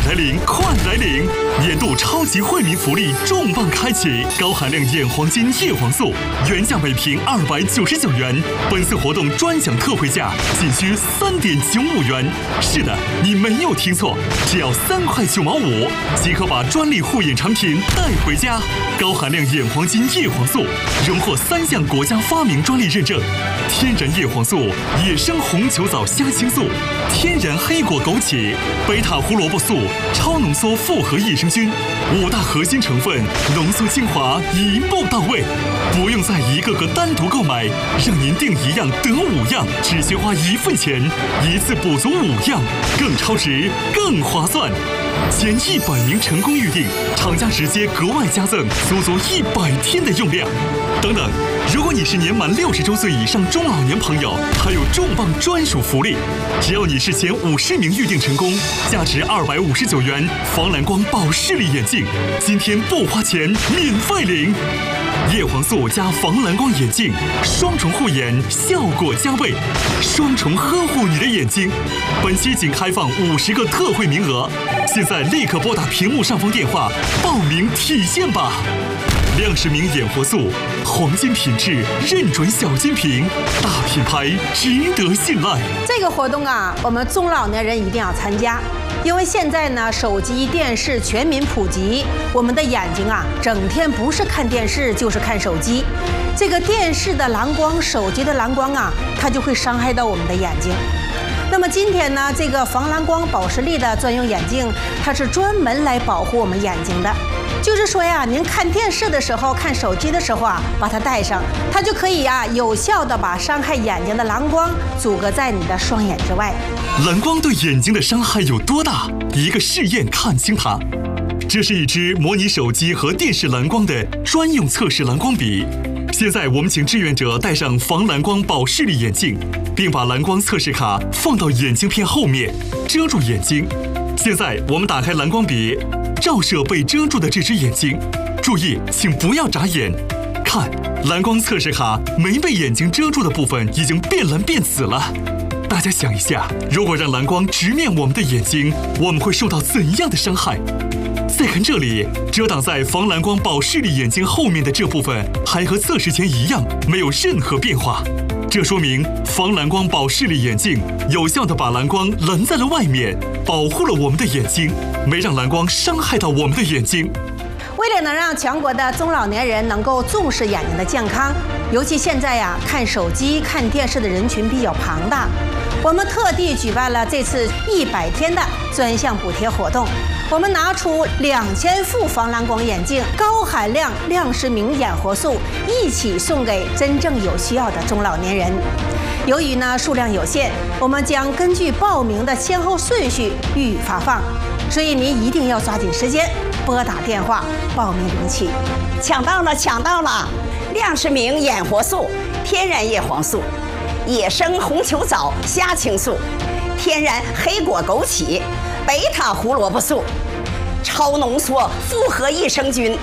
来临，快来领！年度超级惠民福利重磅开启，高含量眼黄金叶黄素，原价每瓶299元，本次活动专享特惠价仅需3.95元。是的，你没有听错，只要3块9毛5，即可把专利护眼产品带回家。高含量眼黄金叶黄素荣获3项国家发明专利认证：天然叶黄素、野生红球藻虾青素、天然黑果枸杞、贝塔胡萝卜素、超浓缩复合益生菌，5大核心成分浓缩精华，一步到位，不用再一个个单独购买，让您订1样得5样，只需花1份钱，一次补足5样，更超值，更划算。前100名成功预订，厂家直接格外加赠足足100天的用量。等等，如果你是年满60周岁以上中老年朋友，还有重磅专属福利，只要你是前50名预订成功，价值259元防蓝光保视力眼镜，今天不花钱，免费领。叶黄素加防蓝光眼镜，双重护眼，效果加倍，双重呵护你的眼睛。本期仅开放50个特惠名额，现在立刻拨打屏幕上方电话报名体验吧。亮世明眼活素，黄金品质，认准小金瓶，大品牌，值得信赖。 这个活动啊，我们中老年人一定要参加，因为现在呢，手机、电视全民普及，我们的眼睛啊，整天不是看电视就是看手机。这个电视的蓝光、手机的蓝光啊，它就会伤害到我们的眼睛。那么今天呢，这个防蓝光保视力的专用眼镜，它是专门来保护我们眼睛的。就是说呀，您看电视的时候、看手机的时候啊，把它戴上，它就可以啊，有效的把伤害眼睛的蓝光阻隔在你的双眼之外。 蓝光对眼睛的伤害有多大？一个试验看清它。这是一支模拟手机和电视蓝光的专用测试蓝光笔。现在我们请志愿者戴上防蓝光保视力眼镜，并把蓝光测试卡放到眼镜片后面，遮住眼睛。现在我们打开蓝光笔，照射被遮住的这只眼睛。注意，请不要眨眼。看，蓝光测试卡没被眼睛遮住的部分已经变蓝变紫了。大家想一下，如果让蓝光直面我们的眼睛，我们会受到怎样的伤害？再看这里，遮挡在防蓝光保视力眼镜后面的这部分还和测试前一样，没有任何变化。这说明防蓝光保视力眼镜有效地把蓝光拦在了外面，保护了我们的眼睛，没让蓝光伤害到我们的眼睛。 为了能让全国的中老年人能够重视眼睛的健康，尤其现在呀，看手机、看电视的人群比较庞大，我们特地举办了这次100天的专项补贴活动。我们拿出2000副防蓝光眼镜、高含量亮世明眼活素一起送给真正有需要的中老年人。由于呢数量有限，我们将根据报名的先后顺序予以发放，所以您一定要抓紧时间拨打电话报名领取。 抢到了，抢到了！亮世明眼活素、天然叶黄素、野生红球藻虾青素、天然黑果枸杞、贝塔胡萝卜素、超浓缩复合益生菌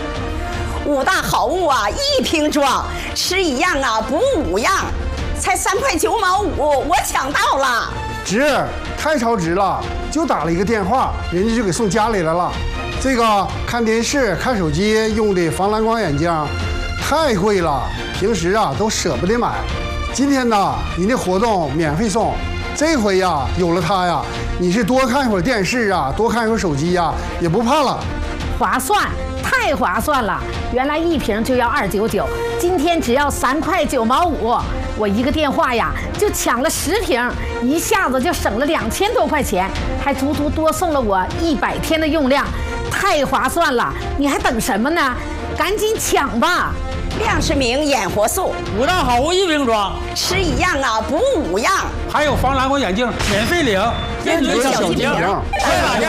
，5大好物啊，一瓶装，吃1样啊补5样，才3块9毛5，我抢到了！ 值，太超值了！就打了一个电话，人家就给送家里来了。这个看电视、看手机用的防蓝光眼镜太贵了，平时啊都舍不得买。今天呢，你的活动免费送。这回呀，有了它呀，你是多看一会儿电视啊，多看一会儿手机呀，也不怕了。 划算，太划算了！原来1瓶就要299，今天只要3块9毛5，我一个电话呀就抢了10瓶，一下子就省了2000多块钱，还足足多送了我100天的用量，太划算了！你还等什么呢？赶紧抢吧！ 亮世明眼活素 5大好物一瓶装， 吃1样啊补5样， 还有防蓝光眼镜免费领，认准小金瓶，快打电话。